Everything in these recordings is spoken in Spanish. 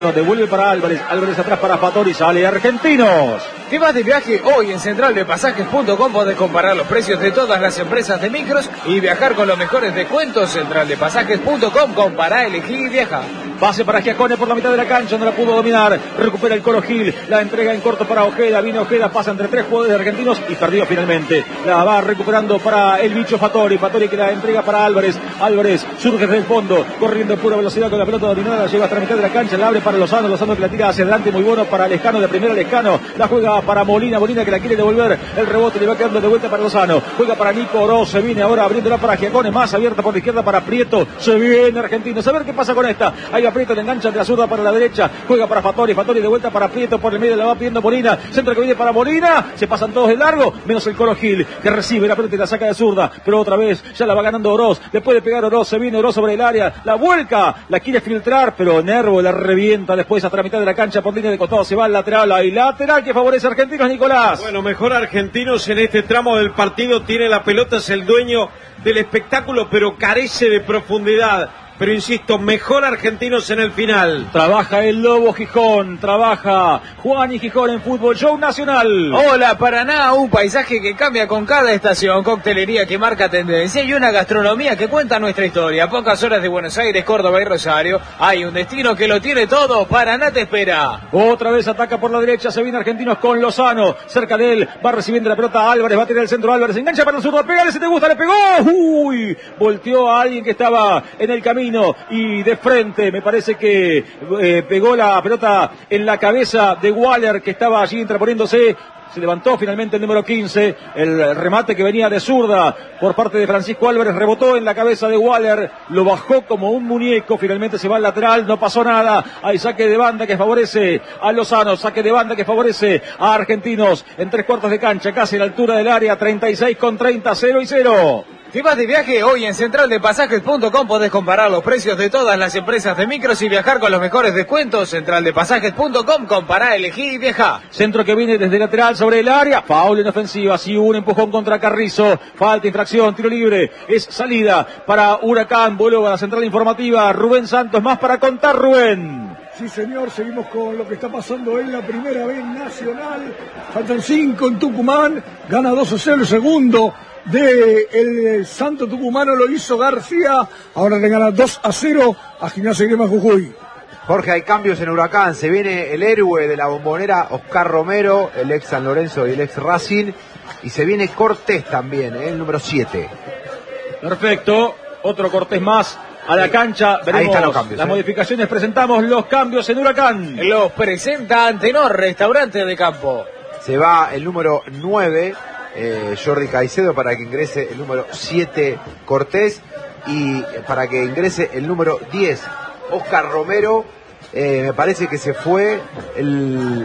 Devuelve para Álvarez, Álvarez atrás para Fattori, sale Argentinos. ¿Te vas de viaje? Hoy en centraldepasajes.com podés comparar los precios de todas las empresas de micros y viajar con los mejores descuentos. Centraldepasajes.com, compará, elegí y viaja. Pase para Giacone por la mitad de la cancha, no la pudo dominar, recupera el Colo Gil, la entrega en corto para Ojeda, viene Ojeda, pasa entre tres jugadores argentinos y perdió finalmente. La va recuperando para el bicho Fattori, Fattori que la entrega para Álvarez, Álvarez surge desde el fondo, corriendo en pura velocidad con la pelota dominada, la lleva hasta la mitad de la cancha, la abre para Lozano, Lozano que la tira hacia adelante, muy bueno para Lescano, de primera Lescano, la juega para Molina, Molina que la quiere devolver, el rebote le va quedando de vuelta para Lozano, juega para Nico Oroz, se viene ahora abriéndola para Giacone, más abierta por la izquierda para Prieto, se viene Argentinos, a ver qué pasa con esta, ahí a Prieto le engancha de la zurda para la derecha, juega para Fattori, Fattori de vuelta para Prieto, por el medio la va pidiendo Molina, centro que viene para Molina, se pasan todos de largo, menos el Colo Gil, que recibe la pelota y la saca de zurda, pero otra vez ya la va ganando Oroz, le puede pegar Oroz, se viene Oroz sobre el área, la vuelca, la quiere filtrar, pero Nervo la revienta después hasta la mitad de la cancha por línea de costado, se va al lateral, hay lateral que favorece a Argentinos, Nicolás. Bueno, mejor Argentinos en este tramo del partido, tiene la pelota, es el dueño del espectáculo, pero carece de profundidad. Pero insisto, mejor Argentinos en el final. Trabaja el Lobo Gijón, trabaja Juan y Gijón en Fútbol Show Nacional. Hola, Paraná, un paisaje que cambia con cada estación, coctelería que marca tendencia y una gastronomía que cuenta nuestra historia. A pocas horas de Buenos Aires, Córdoba y Rosario, hay un destino que lo tiene todo. Paraná te espera. Otra vez ataca por la derecha, se viene Argentinos con Lozano, cerca de él, va recibiendo la pelota Álvarez, va a tirar el centro Álvarez, engancha para el zurdo, pégale si te gusta, le pegó, uy, volteó a alguien que estaba en el camino y de frente, me parece que pegó la pelota en la cabeza de Waller que estaba allí interponiéndose. Se levantó finalmente el número 15, el remate que venía de zurda por parte de Francisco Álvarez, rebotó en la cabeza de Waller, lo bajó como un muñeco, finalmente se va al lateral, no pasó nada, hay saque de banda que favorece a Lozano, saque de banda que favorece a Argentinos, en tres cuartos de cancha, casi a la altura del área, 36 con 30, 0-0. ¿Te vas de viaje? Hoy en centraldepasajes.com podés comparar los precios de todas las empresas de micros y viajar con los mejores descuentos. Centraldepasajes.com, compará, elegí y viaja. Centro que viene desde lateral sobre el área, foul en ofensiva, sí, un empujón contra Carrizo, falta, infracción, tiro libre, es salida para Huracán, vuelvo a la central informativa, Rubén Santos, más para contar, Rubén. Sí, señor, seguimos con lo que está pasando en la primera B nacional. Faltan 5 en Tucumán, gana 2-0 el segundo de el Santo Tucumano, lo hizo García, ahora le gana 2-0 a Gimnasia y Grima Jujuy. Jorge, hay cambios en Huracán, se viene el héroe de la Bombonera, Oscar Romero, el ex San Lorenzo y el ex Racing, y se viene Cortés también, el número 7. Perfecto, otro Cortés más a la cancha, veremos. Ahí están los cambios, las modificaciones, presentamos los cambios en Huracán. Los presenta Antenor, restaurante de campo. Se va el número 9, Jordi Caicedo, para que ingrese el número 7 Cortés, y para que ingrese el número 10 Oscar Romero. Me parece que se fue el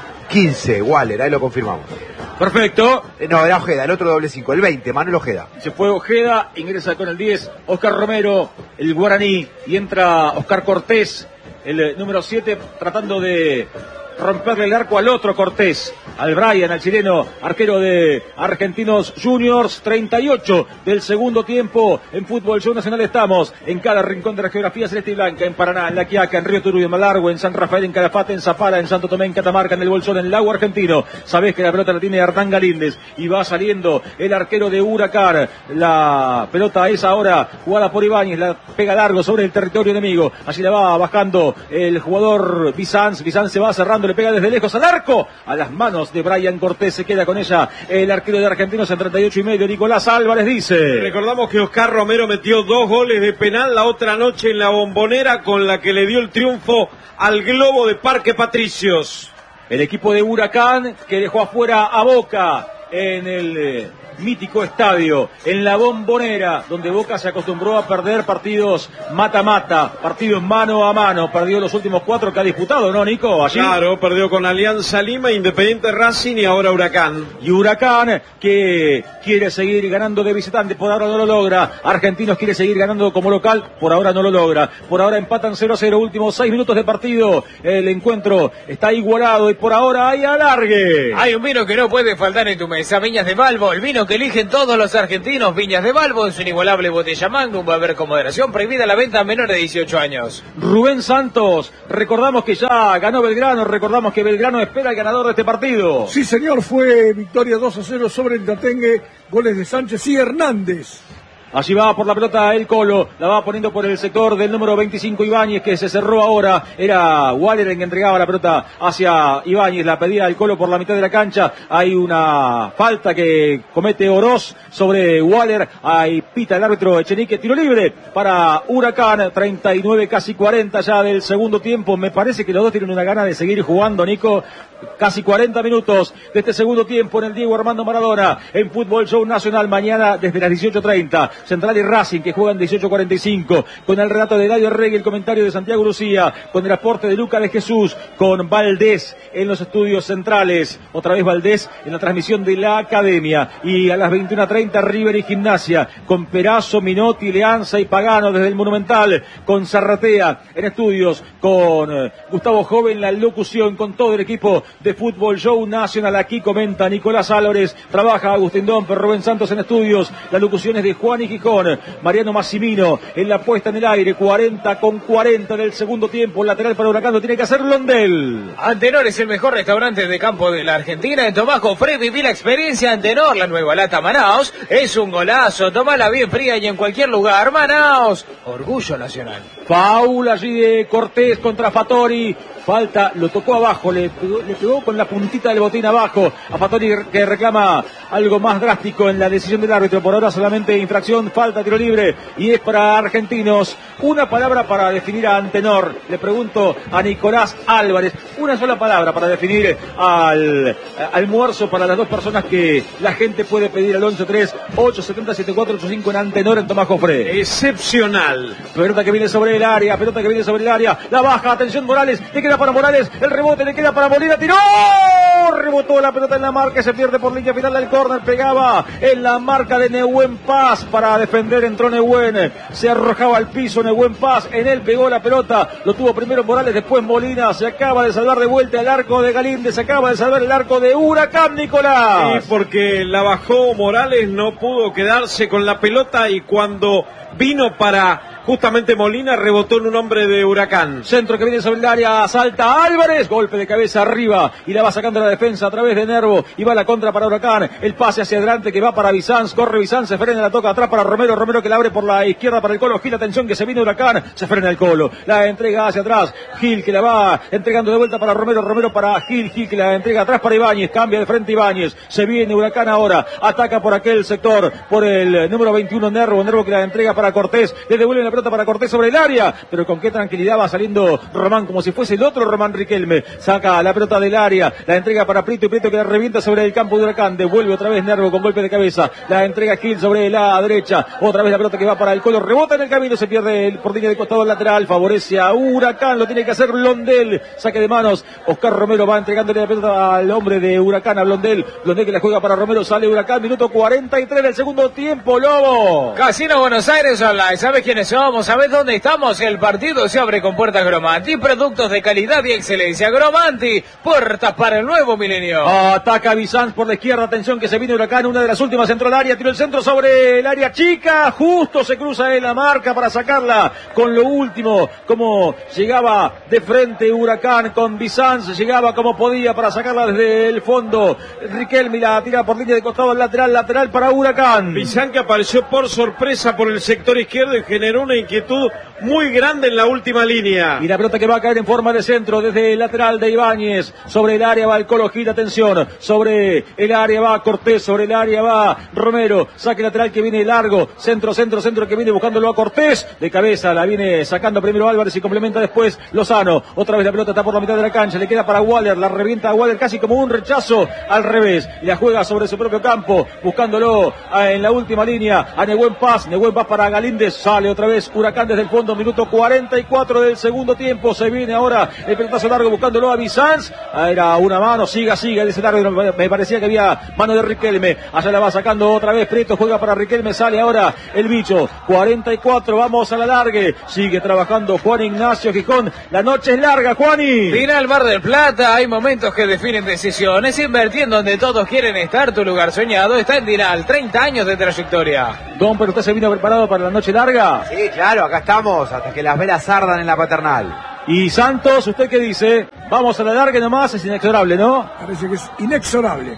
15 Waller, ahí lo confirmamos. Perfecto. No, era Ojeda, el otro doble 5, el 20, Manuel Ojeda. Se fue Ojeda, ingresa con el 10 Oscar Romero, el guaraní, y entra Oscar Cortés, el número 7, tratando de romperle el arco al otro Cortés, al Brian, al chileno, arquero de Argentinos Juniors. 38 del segundo tiempo en Fútbol Show Nacional. Estamos en cada rincón de la geografía celeste y blanca, en Paraná, en La Quiaca, en Río Turbio, en Malargüe, en San Rafael, en Calafate, en Zapala, en Santo Tomé, en Catamarca, en el Bolsón, en el Lago Argentino. Sabés que la pelota la tiene Hernán Galíndez y va saliendo el arquero de Huracán. La pelota es ahora jugada por Ibáñez, la pega largo sobre el territorio enemigo. Allí la va bajando el jugador Bizanz. Bizanz se va cerrando, le pega desde lejos al arco, a las manos de Brian Cortés. Se queda con ella el arquero de Argentinos en 38,5. Nicolás Álvarez dice. Recordamos que Oscar Romero metió 2 goles de penal la otra noche en la Bombonera, con la que le dio el triunfo al Globo de Parque Patricios. El equipo de Huracán que dejó afuera a Boca en el mítico estadio, en la Bombonera, donde Boca se acostumbró a perder partidos mata-mata, partidos mano a mano. Perdió los últimos 4 que ha disputado, ¿no, Nico? Allí. Claro, perdió con Alianza Lima, Independiente Racing y ahora Huracán. Y Huracán que quiere seguir ganando de visitante, por ahora no lo logra. Argentinos quiere seguir ganando como local, por ahora no lo logra. Por ahora empatan 0-0, últimos 6 minutos de partido. El encuentro está igualado y por ahora hay alargue. Hay un vino que no puede faltar en tu mesa, Viñas de Balbo, el vino que eligen todos los argentinos. Viñas de Balbo, en su inigualable botella Magnum, va a haber con moderación, prohibida la venta a menores de 18 años. Rubén Santos, recordamos que ya ganó Belgrano, recordamos que Belgrano espera al ganador de este partido. Sí, señor, fue victoria 2-0 sobre el Tatengue, goles de Sánchez y Hernández. Allí va por la pelota el Colo, la va poniendo por el sector del número 25 Ibáñez, que se cerró ahora. Era Waller el que entregaba la pelota hacia Ibáñez, la pedía el Colo por la mitad de la cancha. Hay una falta que comete Oroz sobre Waller, ahí pita el árbitro Echenique, tiro libre para Huracán, 39 casi 40 ya del segundo tiempo. Me parece que los dos tienen una gana de seguir jugando, Nico. Casi 40 minutos de este segundo tiempo en el Diego Armando Maradona, en Fútbol Show Nacional, mañana desde las 18:30. Central y Racing, que juegan 18:45, con el relato de Eladio Regui, el comentario de Santiago Lucía, con el aporte de Luca de Jesús, con Valdés en los estudios centrales, otra vez Valdés en la transmisión de la Academia, y a las 21:30 River y Gimnasia, con Perazo, Minotti, Leanza y Pagano desde el Monumental, con Zarratea en estudios, con Gustavo Joven la locución, con todo el equipo de Fútbol Show Nacional. Aquí comenta Nicolás Álvarez, trabaja Agustín Domper, Rubén Santos en estudios, las locuciones de Juan y Gijón, Mariano Massimino en la puesta en el aire, 40:40 del segundo tiempo, lateral para Huracán, lo tiene que hacer Blondel. Antenor es el mejor restaurante de campo de la Argentina. En Tomás Jofré viví la experiencia Antenor, la nueva lata Manaos, es un golazo, tomala bien fría y en cualquier lugar. Manaos, orgullo nacional. Foul allí de Cortés contra Fattori. Falta, lo tocó abajo, le pegó con la puntita del botín abajo a Fattori, que reclama algo más drástico en la decisión del árbitro. Por ahora solamente infracción, falta, tiro libre, y es para Argentinos. Una palabra para definir a Antenor. Le pregunto a Nicolás Álvarez, una sola palabra para definir al almuerzo para las dos personas que la gente puede pedir al 11-3-870-7485 en Antenor, en Tomás Jofré. Excepcional. Pelota que viene sobre el área, la baja, atención Morales, le queda para Morales, el rebote le queda para Molina, tiró, rebotó la pelota en la marca, se pierde por línea final del córner, pegaba en la marca de Nehuen Paz, para defender entró Nehuen, se arrojaba al piso Nehuen Paz, en él pegó la pelota, lo tuvo primero Morales, después Molina, se acaba de salvar de vuelta el arco de Galíndez, se acaba de salvar el arco de Huracán, Nicolás. Sí, porque la bajó Morales, no pudo quedarse con la pelota y cuando vino para justamente Molina, rebotó en un hombre de Huracán. Centro que viene sobre el área, salta Álvarez, golpe de cabeza arriba y la va sacando la defensa a través de Nervo y va la contra para Huracán, el pase hacia adelante que va para Bizanz, corre Bizanz, se frena, la toca atrás para Romero, Romero que la abre por la izquierda para el Colo Gil, atención que se viene Huracán, se frena el Colo, la entrega hacia atrás, Gil que la va entregando de vuelta para Romero, Romero para Gil, Gil que la entrega atrás para Ibáñez, cambia de frente Ibáñez, se viene Huracán ahora, ataca por aquel sector, por el número 21 Nervo, Nervo que la entrega para Cortés, le devuelve la pelota para Cortés sobre el área, pero con qué tranquilidad va saliendo Román, como si fuese el otro Román Riquelme, saca la pelota del área, la entrega para Prieto y Prieto que la revienta sobre el campo de Huracán, devuelve otra vez Nervo con golpe de cabeza, la entrega Gil sobre la derecha, otra vez la pelota que va para el Colo, rebota en el camino, se pierde por línea de costado lateral, favorece a Huracán, lo tiene que hacer Blondel, saque de manos, Oscar Romero va entregándole la pelota al hombre de Huracán, a Blondel, Blondel que la juega para Romero, sale Huracán, minuto 43 del segundo tiempo, Lobo. Casino Buenos Aires Online, ¿sabes quiénes somos? ¿Sabes dónde estamos? El partido se abre con puertas Gromanti, productos de calidad y excelencia. Gromanti, puertas para el nuevo milenio. Ataca Bizanz por la izquierda, atención que se viene Huracán, una de las últimas, entró al área, tiró el centro sobre el área chica, justo se cruza en la marca para sacarla con lo último, como llegaba de frente Huracán con Bizanz, llegaba como podía para sacarla desde el fondo, Riquelme la tira por línea de costado, lateral para Huracán. Bizanz que apareció por sorpresa por el sector izquierdo y generó una inquietud muy grande en la última línea. Y la pelota que va a caer en forma de centro desde el lateral de Ibáñez, sobre el área va el Colo Gil, atención, sobre el área va Cortés, sobre el área va Romero, saque lateral que viene largo, centro que viene buscándolo a Cortés, de cabeza la viene sacando primero Álvarez y complementa después Lozano, otra vez la pelota está por la mitad de la cancha, le queda para Waller, la revienta a Waller casi como un rechazo al revés, y la juega sobre su propio campo, buscándolo en la última línea a Nehuen Paz para Galíndez, sale otra vez Huracán desde el fondo, avanzando, minuto 44 del segundo tiempo. Se viene ahora el pelotazo largo buscándolo a Bizanz. Era una mano, siga, dice largo. Me parecía que había mano de Riquelme. Allá la va sacando otra vez Prieto, juega para Riquelme, sale ahora el bicho. 44, vamos a la largue. Sigue trabajando Juan Ignacio Gijón. La noche es larga, Juani. Final Mar del Plata, hay momentos que definen decisiones. Invertir en donde todos quieren estar, tu lugar soñado está en Dinal, 30 años de trayectoria. Don, pero usted se vino preparado para la noche larga. Sí, claro, acá estamos, hasta que las velas ardan en la Paternal. Y Santos, ¿usted qué dice? Vamos a la larga nomás, es inexorable, ¿no? Parece que es inexorable.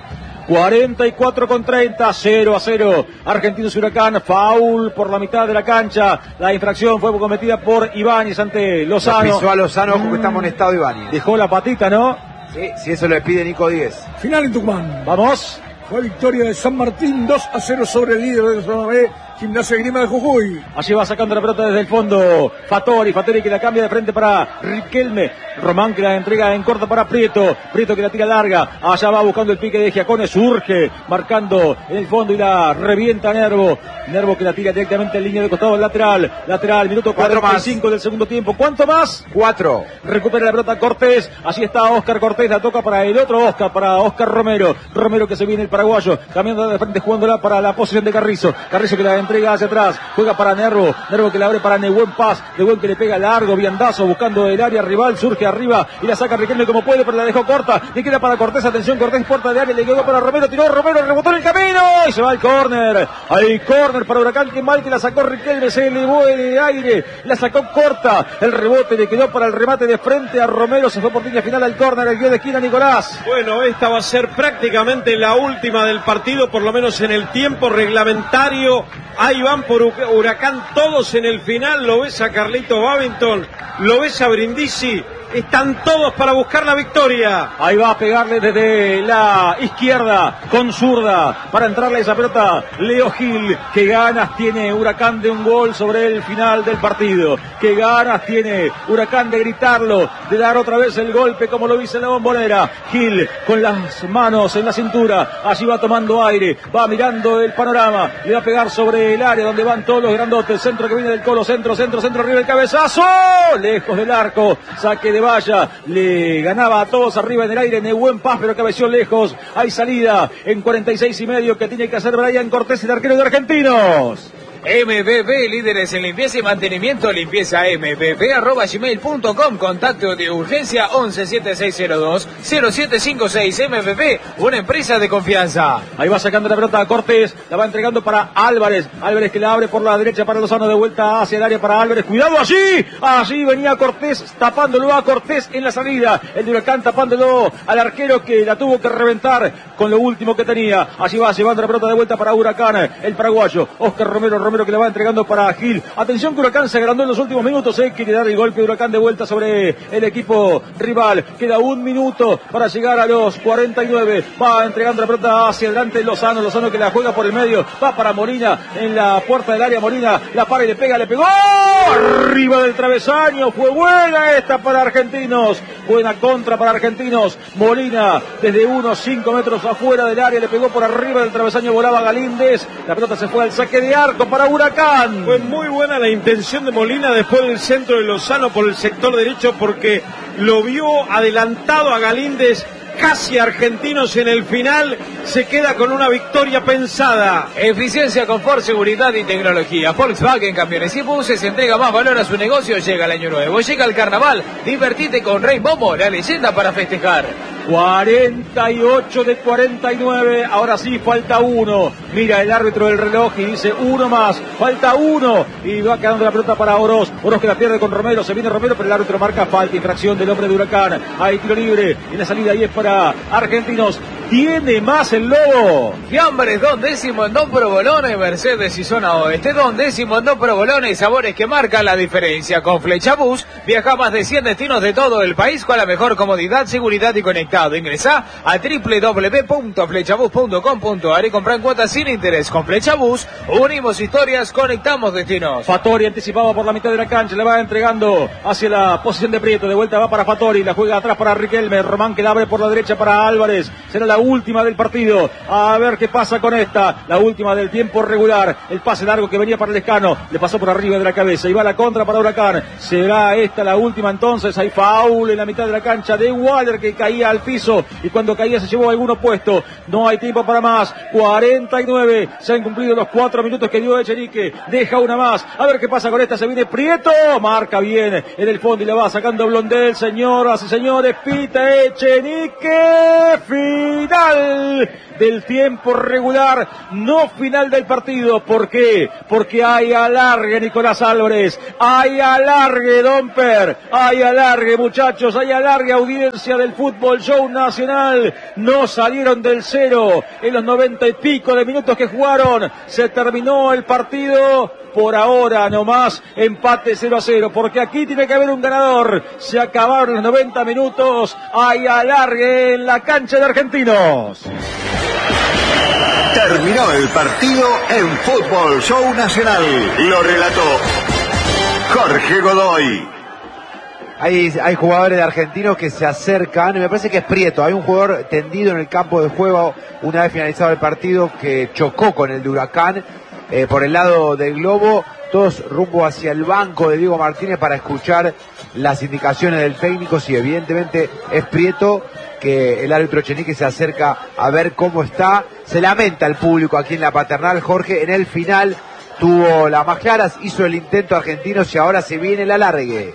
44-30, 0-0. Argentinos Huracán, foul por la mitad de la cancha. La infracción fue cometida por Ibáñez ante Lozano. Pisó a Lozano, ojo que está amonestado Ibáñez. Dejó la patita, ¿no? Sí, si eso le pide Nico Díez. Final en Tucumán. Vamos. Fue victoria de San Martín, 2-0 sobre el líder de la zona B, Gimnasia Grima de Jujuy. Allí va sacando la pelota desde el fondo Fattori que la cambia de frente para Riquelme. Román que la entrega en corto para Prieto que la tira larga. Allá va buscando el pique de Giacone, surge marcando en el fondo y la revienta Nervo que la tira directamente en línea de costado lateral, minuto 45 del segundo tiempo. ¿Cuánto más? 4. Recupera la pelota Cortés, así está Oscar Cortés, la toca para el otro Oscar, para Oscar Romero que se viene el paraguayo, cambiando de frente, jugándola para la posición de Carrizo que la entrega hacia atrás, juega para Nervo que la abre para Nehuen Paz, Nehuen que le pega largo, viandazo, buscando el área rival, surge arriba y la saca Riquelme como puede, pero la dejó corta, le queda para Cortés, atención Cortés, puerta de área, le quedó para Romero, tiró Romero, rebotó en el camino y se va al córner, para Huracán, que mal que la sacó Riquelme, se elevó el aire, la sacó corta, el rebote le quedó para el remate de frente a Romero, se fue por línea final al córner, el guión de esquina Nicolás. Bueno, esta va a ser prácticamente la última del partido, por lo menos en el tiempo reglamentario. Ahí van por Huracán todos en el final, lo ves a Carlito Babington, lo ves a Brindisi, están todos para buscar la victoria. Ahí va a pegarle desde la izquierda con zurda para entrarle esa pelota Leo Gil. Qué ganas tiene Huracán de un gol sobre el final del partido, qué ganas tiene Huracán de gritarlo, de dar otra vez el golpe como lo hizo en la Bombonera. Gil con las manos en la cintura, allí va tomando aire, va mirando el panorama, le va a pegar sobre el área donde van todos los grandotes, centro que viene del Colo, centro, arriba el cabezazo, lejos del arco, saque de valla, le ganaba a todos arriba en el aire Nehuen Paz, pero cabeció lejos. Hay salida en 46,5 que tiene que hacer Brian Cortés, el arquero de Argentinos. MBB, líderes en limpieza y mantenimiento, limpieza mbb@gmail.com, contacto de urgencia 117602-0756. MBB, una empresa de confianza. Ahí va sacando la pelota a Cortés, la va entregando para Álvarez que la abre por la derecha para Lozano, de vuelta hacia el área para Álvarez, cuidado allí venía Cortés, tapándolo a Cortés en la salida, el de Huracán tapándolo al arquero que la tuvo que reventar con lo último que tenía. Allí va llevando la pelota de vuelta para Huracán, el paraguayo, Oscar Romero que le va entregando para Gil. Atención que Huracán se agrandó en los últimos minutos, quiere dar el golpe de Huracán de vuelta sobre el equipo rival. Queda un minuto para llegar a los 49. Va entregando la pelota hacia adelante Lozano que la juega por el medio, va para Molina en la puerta del área, Molina la para y le pega, le pegó arriba del travesaño. Fue buena esta para Argentinos, buena contra para Argentinos. Molina desde unos 5 metros afuera del área le pegó por arriba del travesaño, volaba Galíndez, la pelota se fue al saque de arco para Huracán. Fue muy buena la intención de Molina después del centro de Lozano por el sector derecho, porque lo vio adelantado a Galíndez. Casi Argentinos en el final se queda con una victoria pensada. Eficiencia, confort, seguridad y tecnología. Volkswagen Camiones y Buses entrega más valor a su negocio. Llega el año nuevo, llega el carnaval. Divertite con Rey Momo, la leyenda para festejar. 48 de 49, ahora sí falta uno. Mira el árbitro del reloj y dice uno más, falta uno y va quedando la pelota para Oroz que la pierde con Romero, se viene Romero pero el árbitro marca falta, infracción del hombre de Huracán. Hay tiro libre en la salida y es para Argentinos. Tiene más el Lobo. Fiambres, Don Décimo en Don Provolone, Mercedes y Zona Oeste. Don Décimo en Don Provolone, sabores que marcan la diferencia. Con Flechabús viaja más de 100 destinos de todo el país con la mejor comodidad, seguridad y conectado. Ingresá a www.flechabús.com.ar y comprá en cuotas sin interés. Con Flechabús unimos historias, conectamos destinos. Fattori anticipado por la mitad de la cancha, le va entregando hacia la posición de Prieto, de vuelta va para Fattori, la juega atrás para Riquelme, Román que la abre por la derecha para Álvarez, será la última del partido. A ver qué pasa con esta, la última del tiempo regular. El pase largo que venía para Lescano, le pasó por arriba de la cabeza y va la contra para Huracán. Será esta la última entonces. Hay foul en la mitad de la cancha de Waller, que caía al piso y cuando caía se llevó algún opuesto. No hay tiempo para más. 49, se han cumplido los 4 minutos que dio Echenique. Deja una más, a ver qué pasa con esta. Se viene Prieto, marca bien en el fondo y la va sacando Blondel. Señoras y señores, pita Echenique. Final del tiempo regular, no final del partido. ¿Por qué? Porque hay alargue, Nicolás Álvarez, hay alargue, Domper, hay alargue, muchachos, hay alargue, audiencia del Fútbol Show Nacional. No salieron del cero en los 90 y pico de minutos que jugaron. Se terminó el partido. Por ahora nomás, empate 0-0, porque aquí tiene que haber un ganador. Se acabaron los 90 minutos, hay alargue en la cancha de Argentinos. Terminó el partido en Fútbol Show Nacional. Lo relató Jorge Godoy. Hay jugadores de Argentinos que se acercan, y me parece que es Prieto. Hay un jugador tendido en el campo de juego una vez finalizado el partido que chocó con el de Huracán. Por el lado del globo, todos rumbo hacia el banco de Diego Martínez para escuchar las indicaciones del técnico. Sí, evidentemente es Prieto, que el árbitro Echenique se acerca a ver cómo está. Se lamenta el público aquí en la Paternal, Jorge. En el final tuvo las más claras, hizo el intento Argentinos y ahora se viene el alargue.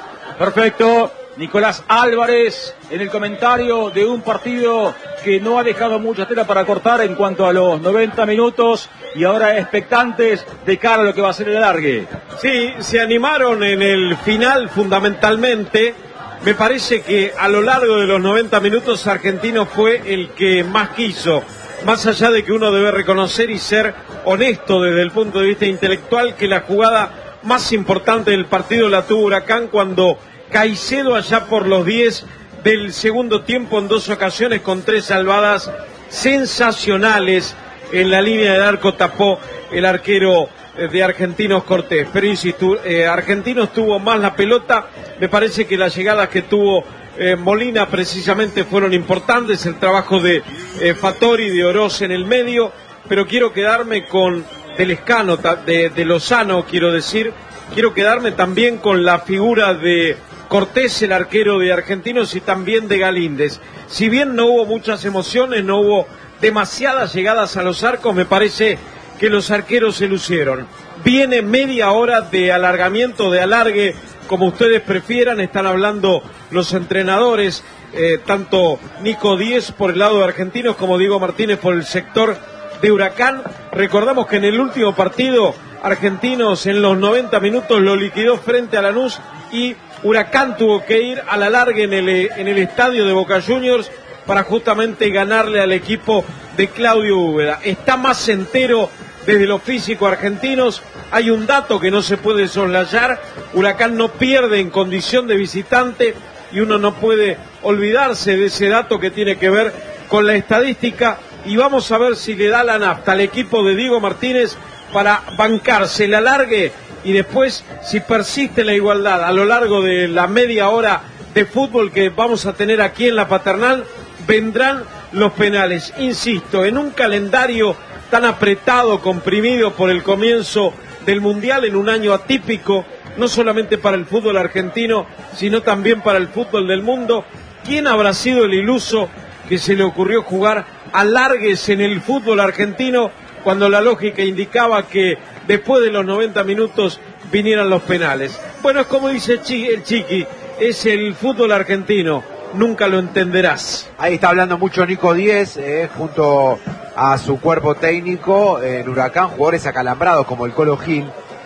Perfecto. Nicolás Álvarez en el comentario de un partido que no ha dejado mucha tela para cortar en cuanto a los 90 minutos y ahora expectantes de cara a lo que va a ser el alargue. Sí, se animaron en el final fundamentalmente. Me parece que a lo largo de los 90 minutos Argentino fue el que más quiso, más allá de que uno debe reconocer y ser honesto desde el punto de vista intelectual que la jugada más importante del partido la tuvo Huracán cuando Caicedo allá por los 10 del segundo tiempo en 2 ocasiones con 3 salvadas sensacionales en la línea del arco tapó el arquero de Argentinos Cortés. Pero insisto, Argentinos tuvo más la pelota. Me parece que las llegadas que tuvo Molina precisamente fueron importantes, el trabajo de Fattori, de Oroz en el medio, pero quiero quedarme con del Escano, de Lozano, quiero quedarme también con la figura de Cortés, el arquero de Argentinos, y también de Galíndez. Si bien no hubo muchas emociones, no hubo demasiadas llegadas a los arcos, me parece que los arqueros se lucieron. Viene media hora de alargamiento, de alargue, como ustedes prefieran. Están hablando los entrenadores, tanto Nico Díez por el lado de Argentinos como Diego Martínez por el sector de Huracán. Recordamos que en el último partido Argentinos en los 90 minutos lo liquidó frente a Lanús y Huracán tuvo que ir a la larga en el estadio de Boca Juniors para justamente ganarle al equipo de Claudio Úbeda. Está más entero desde lo físico Argentinos. Hay un dato que no se puede soslayar: Huracán no pierde en condición de visitante y uno no puede olvidarse de ese dato que tiene que ver con la estadística. Y vamos a ver si le da la nafta al equipo de Diego Martínez para bancarse el alargue y después, si persiste la igualdad a lo largo de la media hora de fútbol que vamos a tener aquí en la Paternal, vendrán los penales. Insisto, en un calendario tan apretado, comprimido por el comienzo del Mundial, en un año atípico, no solamente para el fútbol argentino, sino también para el fútbol del mundo, ¿quién habrá sido el iluso que se le ocurrió jugar alargues en el fútbol argentino cuando la lógica indicaba que después de los 90 minutos vinieran los penales? Bueno, es como dice el Chiqui, es el fútbol argentino, nunca lo entenderás. Ahí está hablando mucho Nico Díez, junto a su cuerpo técnico en Huracán, jugadores acalambrados como el Colo Gil,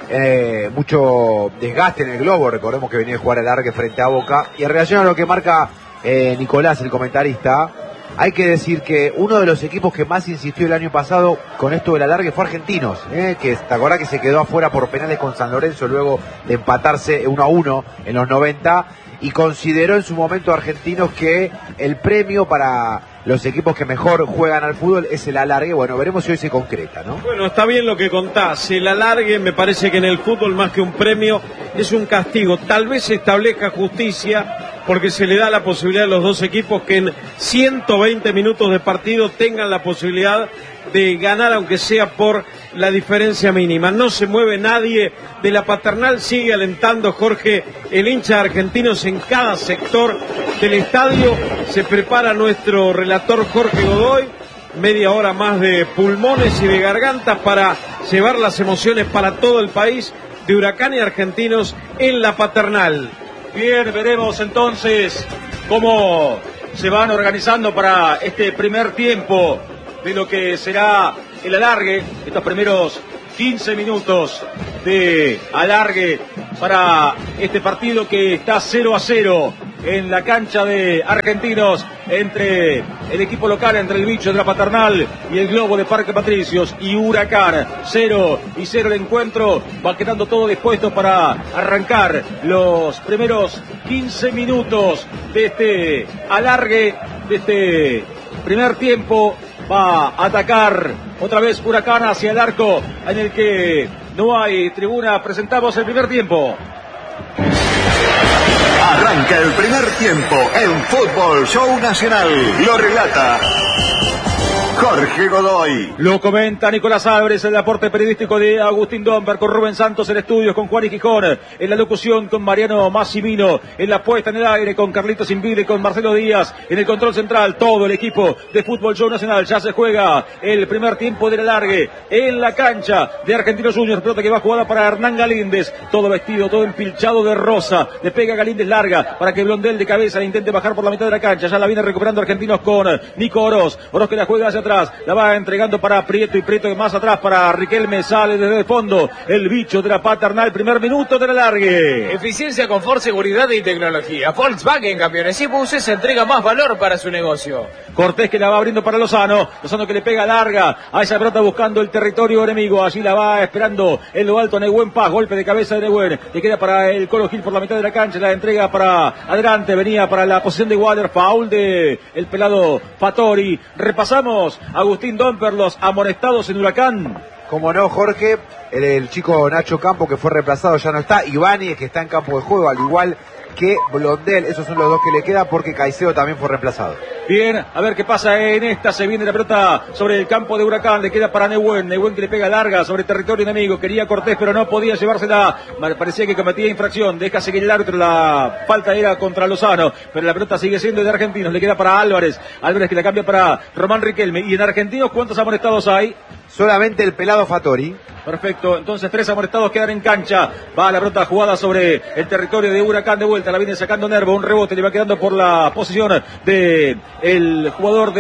mucho desgaste en el globo. Recordemos que venía a jugar alargue frente a Boca. Y en relación a lo que marca Nicolás, el comentarista, hay que decir que uno de los equipos que más insistió el año pasado con esto del alargue fue Argentinos, que te acordás que se quedó afuera por penales con San Lorenzo luego de empatarse 1-1 en los 90, y consideró en su momento Argentinos que el premio para los equipos que mejor juegan al fútbol es el alargue. Bueno, veremos si hoy se concreta, ¿no? Bueno, está bien lo que contás. El alargue me parece que en el fútbol, más que un premio, es un castigo. Tal vez se establezca justicia porque se le da la posibilidad a los dos equipos que en 120 minutos de partido tengan la posibilidad de ganar, aunque sea por la diferencia mínima. No se mueve nadie de la Paternal, sigue alentando Jorge, el hincha de Argentinos en cada sector del estadio. Se prepara nuestro relator Jorge Godoy, media hora más de pulmones y de gargantas para llevar las emociones para todo el país de Huracán y Argentinos en la Paternal. Bien, veremos entonces cómo se van organizando para este primer tiempo de lo que será el alargue, estos primeros 15 minutos de alargue para este partido que está 0-0 en la cancha de Argentinos entre el equipo local, entre el Bicho de la Paternal y el Globo de Parque Patricios y Huracán. 0-0 el encuentro, va quedando todo dispuesto para arrancar los primeros 15 minutos de este alargue, de este primer tiempo. Va a atacar otra vez Huracán hacia el arco en el que no hay tribuna. Presentamos el primer tiempo. Arranca el primer tiempo en Fútbol Show Nacional. Lo relata Jorge Godoy. Lo comenta Nicolás Álvarez, el aporte periodístico de Agustín Domber, con Rubén Santos en estudios, con Juan y Gijón, en la locución con Mariano Massimino, en la puesta en el aire con Carlitos Invile, con Marcelo Díaz, en el control central, todo el equipo de Fútbol Show Nacional. Ya se juega el primer tiempo del alargue en la cancha de Argentinos Juniors, pelota que va jugada para Hernán Galíndez, todo vestido, todo empilchado de rosa, le pega Galíndez larga para que Blondel de cabeza le intente bajar por la mitad de la cancha. Ya la viene recuperando Argentinos con Nico Oroz que la juega hacia atrás, la va entregando para Prieto, y Prieto más atrás para Riquelme, sale desde el fondo el Bicho de la Paternal. Primer minuto del alargue. Eficiencia, confort, seguridad y tecnología. Volkswagen, campeones y buses, entrega más valor para su negocio. Cortés que la va abriendo para Lozano que le pega larga a esa pelota buscando el territorio enemigo. Allí la va esperando en lo alto Nehuen Paz, golpe de cabeza de Nehuen, que queda para el Colo Gil por la mitad de la cancha, la entrega para adelante, venía para la posición de Waller, foul de el pelado Fattori. Repasamos, Agustín Domper, los amonestados en Huracán. Como no, Jorge, el chico Nacho Campo, que fue reemplazado, ya no está. Ibáñez, que está en campo de juego, al igual que Blondel. Esos son los dos que le quedan, porque Caicedo también fue reemplazado. Bien, a ver qué pasa en esta. Se viene la pelota sobre el campo de Huracán, le queda para Nehuen que le pega larga sobre territorio enemigo. Quería Cortés, pero no podía llevársela, parecía que cometía infracción. Deja seguir el árbitro, la falta era contra Lozano, pero la pelota sigue siendo de Argentinos. Le queda para Álvarez que la cambia para Román Riquelme. Y en Argentinos, ¿cuántos amonestados hay? Solamente el pelado Fattori. Perfecto, entonces 3 amonestados quedan en cancha. Va la pelota jugada sobre el territorio de Huracán de vuelta, la viene sacando Nervo, un rebote le va quedando por la posición de el jugador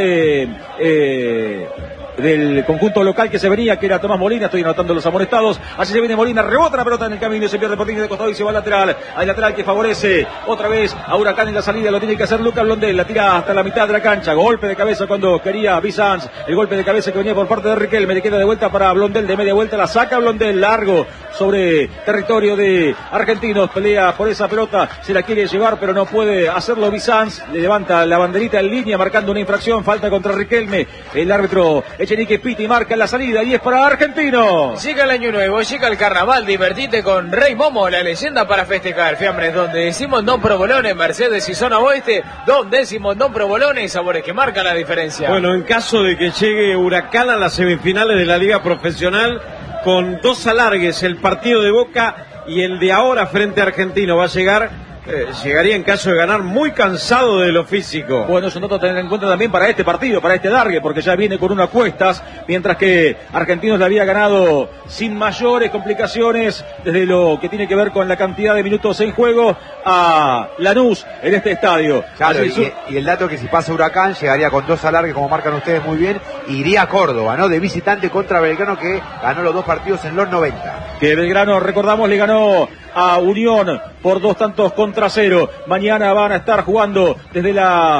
del conjunto local que se venía, que era Tomás Molina. Estoy anotando los amonestados. Así se viene Molina, rebota la pelota en el camino, se pierde por línea de costado y se va al lateral. Hay lateral que favorece otra vez a Huracán en la salida. Lo tiene que hacer Lucas Blondel, la tira hasta la mitad de la cancha. Golpe de cabeza cuando quería Bizanz. El golpe de cabeza que venía por parte de Riquelme, le queda de vuelta para Blondel, de media vuelta la saca Blondel, largo sobre territorio de Argentinos. Pelea por esa pelota, se la quiere llevar pero no puede hacerlo Bizanz. Le levanta la banderita en línea marcando una infracción, falta contra Riquelme. El árbitro Echenique Piti marca la salida y es para Argentinos. Llega el año nuevo, llega el carnaval, divertite con Rey Momo, la leyenda para festejar. Fiambres donde decimos Don Provolone, Mercedes y zona oeste, donde decimos Don Provolone y sabores que marcan la diferencia. Bueno, en caso de que llegue Huracán a las semifinales de la Liga Profesional, con 2 alargues, el partido de Boca y el de ahora frente a Argentino, va a llegar. Llegaría en caso de ganar muy cansado de lo físico. Bueno, eso no tener en cuenta también para este partido, para este alargue, porque ya viene con unas cuestas, mientras que Argentinos le había ganado sin mayores complicaciones desde lo que tiene que ver con la cantidad de minutos en juego a Lanús en este estadio. Claro, y el dato es que si pasa Huracán llegaría con 2 alargues, como marcan ustedes muy bien, iría a Córdoba, ¿no? De visitante contra Belgrano, que ganó los 2 partidos en los 90. Que Belgrano, recordamos, le ganó a Unión por 2 tantos contra 0. Mañana van a estar jugando desde las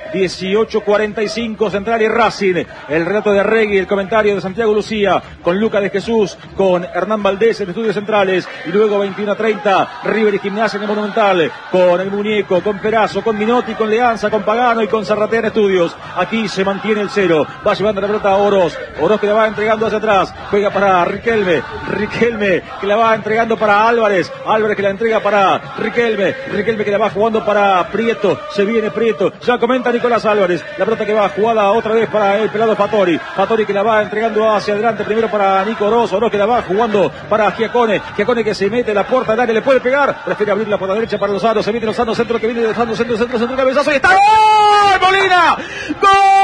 18:45, Central y Racing. El relato de Regui, el comentario de Santiago Lucía, con Lucas de Jesús, con Hernán Valdés en estudios centrales. Y luego 21:30, River y Gimnasia en el Monumental, con el Muñeco, con Perazo, con Minotti, con Leanza, con Pagano y con Zarratea en estudios. Aquí se mantiene el 0. Va llevando la pelota a Oroz. Oroz que la va entregando hacia atrás. Juega para Riquelme. Riquelme que la va entregando para Álvarez. Álvarez que la entrega para Riquelme. Riquelme que la va jugando para Prieto. Se viene Prieto. Ya comenta Nicolás Álvarez. La pelota que va jugada otra vez para el pelado Fattori. Fattori que la va entregando hacia adelante. Primero para Nico Oroz. Oroz que la va jugando para Giacone. Giacone que se mete en la puerta del área. Le puede pegar. Prefiere abrirla por la derecha para Lozano. Se mete Lozano. Centro que viene de Lozano. Centro. Cabezazo. Y está. ¡Gol! ¡Molina! ¡Gol!